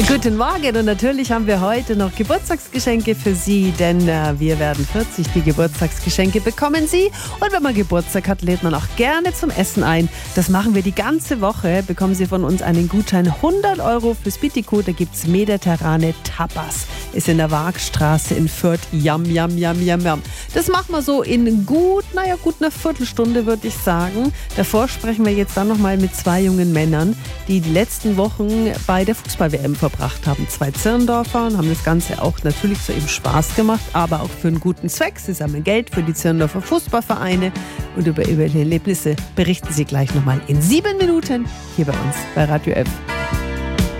Guten Morgen und natürlich haben wir heute noch Geburtstagsgeschenke für Sie, denn wir werden 40, die Geburtstagsgeschenke bekommen Sie. Und wenn man Geburtstag hat, lädt man auch gerne zum Essen ein. Das machen wir die ganze Woche. Bekommen Sie von uns einen Gutschein 100 € fürs Bittico. Da gibt es mediterrane Tapas. Ist in der Waagstraße in Fürth. Yum, yum, yum, yum, yum. Das machen wir so in gut einer Viertelstunde, würde ich sagen. Davor sprechen wir jetzt dann nochmal mit zwei jungen Männern, die letzten Wochen bei der Fußball-WM verbracht haben. 2 Zirndorfer und haben das Ganze auch natürlich zu ihrem Spaß gemacht, aber auch für einen guten Zweck. Sie sammeln Geld für die Zirndorfer Fußballvereine und über ihre Erlebnisse berichten sie gleich nochmal in 7 Minuten hier bei uns bei Radio F.